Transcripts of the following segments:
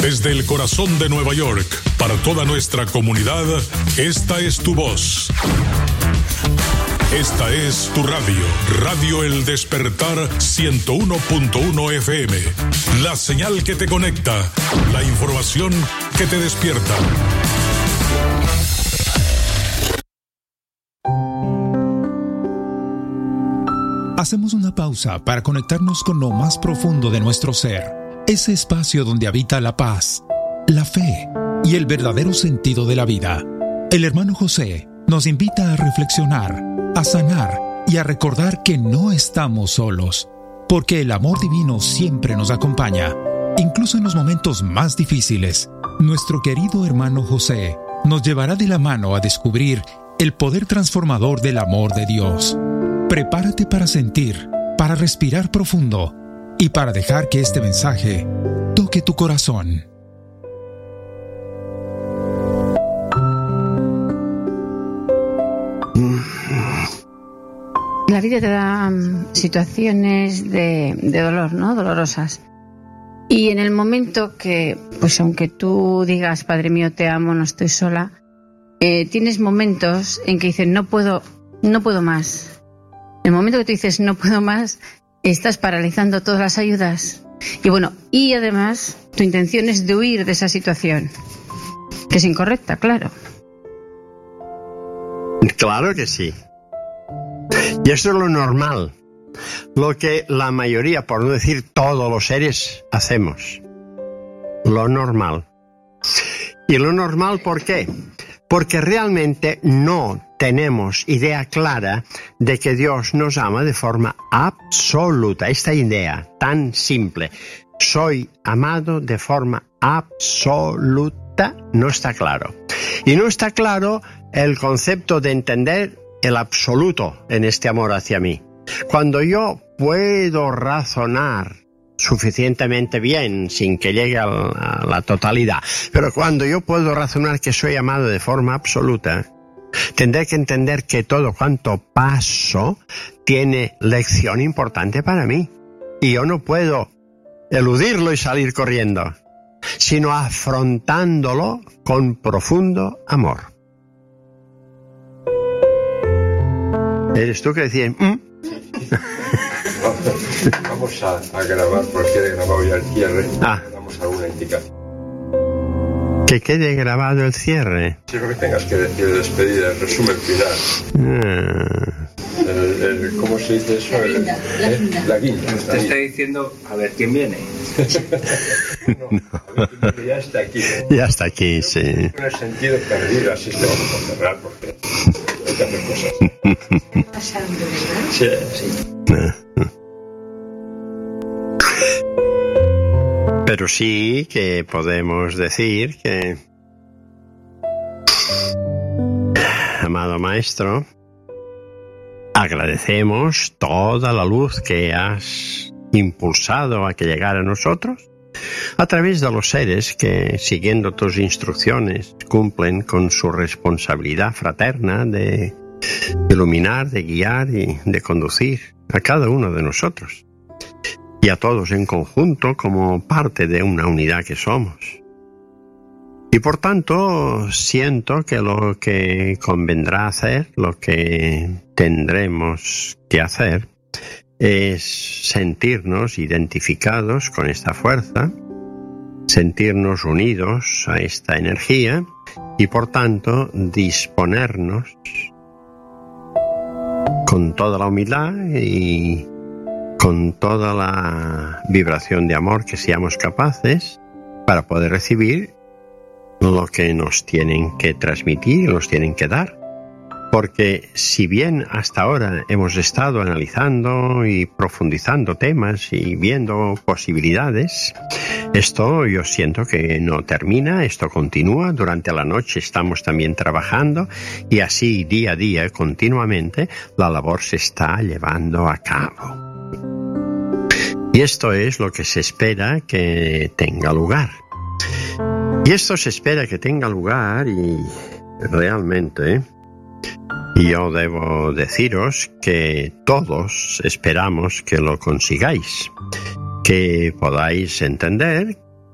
Desde el corazón de Nueva York, para toda nuestra comunidad, esta es tu voz. Esta es tu radio, Radio El Despertar 101.1 FM. La señal que te conecta, la información que te despierta. Hacemos una pausa para conectarnos con lo más profundo de nuestro ser, ese espacio donde habita la paz, la fe y el verdadero sentido de la vida. El hermano José nos invita a reflexionar, a sanar y a recordar que no estamos solos, porque el amor divino siempre nos acompaña, incluso en los momentos más difíciles. Nuestro querido hermano José nos llevará de la mano a descubrir el poder transformador del amor de Dios. Prepárate para sentir, para respirar profundo y para dejar que este mensaje toque tu corazón. La vida te da situaciones de dolor, ¿no? Dolorosas. Y en el momento que, pues aunque tú digas, Padre mío, te amo, no estoy sola, tienes momentos en que dices, no puedo más. En el momento que tú dices, no puedo más, estás paralizando todas las ayudas. Y bueno, y además, tu intención es de huir de esa situación, que es incorrecta, claro. Claro que sí. Y eso es lo normal, lo que la mayoría, por no decir todos los seres, hacemos. Lo normal. ¿Y lo normal por qué? Porque realmente no tenemos idea clara de que Dios nos ama de forma absoluta. Esta idea tan simple, soy amado de forma absoluta, no está claro. Y no está claro el concepto de entender el absoluto en este amor hacia mí. Cuando yo puedo razonar suficientemente bien, sin que llegue a la totalidad, pero cuando yo puedo razonar que soy amado de forma absoluta, tendré que entender que todo cuanto paso tiene lección importante para mí. Y yo no puedo eludirlo y salir corriendo, sino afrontándolo con profundo amor. ¿Eres tú que decías? Vamos a grabar, porque he grabado ya el cierre. Damos alguna indicación. Que quede grabado el cierre. Sí, lo que tengas que decir, despedida, el resumen final. ¿Cómo se dice eso? La guinda. Te está diciendo, a ver quién viene. No, ya está aquí. Ya está aquí, sí. En el sentido perdido, así te vamos a cerrar, porque hay que hacer cosas. Sí, sí. Pero sí que podemos decir que, amado Maestro, agradecemos toda la luz que has impulsado a que llegara a nosotros a través de los seres que, siguiendo tus instrucciones, cumplen con su responsabilidad fraterna de iluminar, de guiar y de conducir a cada uno de nosotros y a todos en conjunto como parte de una unidad que somos. Y por tanto siento que lo que convendrá hacer, lo que tendremos que hacer, es sentirnos identificados con esta fuerza, sentirnos unidos a esta energía y por tanto disponernos con toda la humildad y con toda la vibración de amor que seamos capaces para poder recibir lo que nos tienen que transmitir, nos tienen que dar. Porque si bien hasta ahora hemos estado analizando y profundizando temas y viendo posibilidades, esto yo siento que no termina, esto continúa. Durante la noche estamos también trabajando y así día a día, continuamente, la labor se está llevando a cabo. Y esto es lo que se espera que tenga lugar. Y esto se espera que tenga lugar y realmente yo debo deciros que todos esperamos que lo consigáis, que podáis entender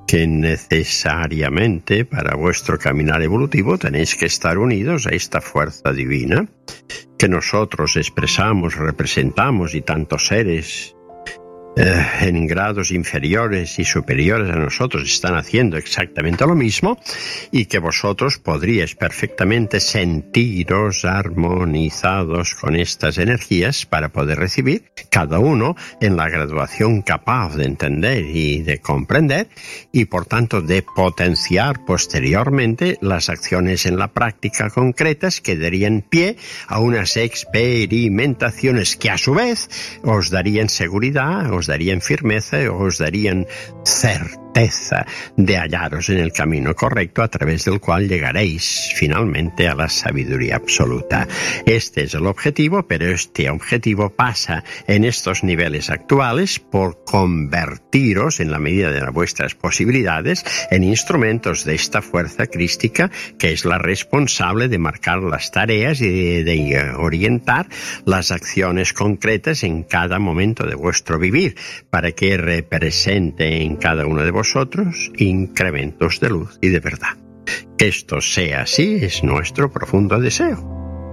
que necesariamente para vuestro caminar evolutivo tenéis que estar unidos a esta fuerza divina que nosotros expresamos, representamos y tantos seres en grados inferiores y superiores a nosotros están haciendo exactamente lo mismo, y que vosotros podríais perfectamente sentiros armonizados con estas energías para poder recibir, cada uno en la graduación capaz de entender y de comprender, y por tanto de potenciar posteriormente las acciones en la práctica concretas que darían pie a unas experimentaciones que a su vez os darían seguridad, os darían firmeza, os darían certeza de hallaros en el camino correcto a través del cual llegaréis finalmente a la sabiduría absoluta. Este es el objetivo, pero este objetivo pasa en estos niveles actuales por convertiros, en la medida de vuestras posibilidades, en instrumentos de esta fuerza crística que es la responsable de marcar las tareas y de orientar las acciones concretas en cada momento de vuestro vivir, para que represente en cada uno de vosotros incrementos de luz y de verdad. Que esto sea así es nuestro profundo deseo.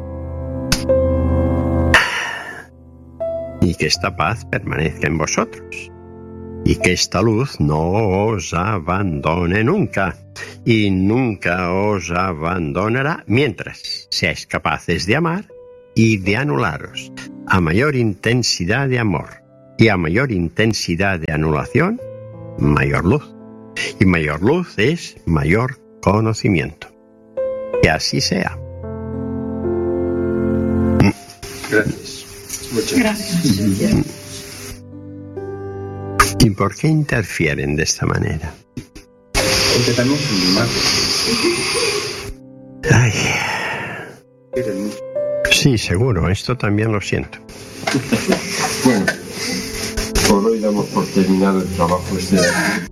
Y que esta paz permanezca en vosotros. Y que esta luz no os abandone nunca. Y nunca os abandonará mientras seáis capaces de amar y de anularos a mayor intensidad de amor. Y a mayor intensidad de anulación, mayor luz. Y mayor luz es mayor conocimiento. Que así sea. Gracias. Muchas gracias. ¿Y por qué interfieren de esta manera? Porque también son más. Ay. Sí, seguro, esto también lo siento. Bueno, por hoy damos por terminado el trabajo este.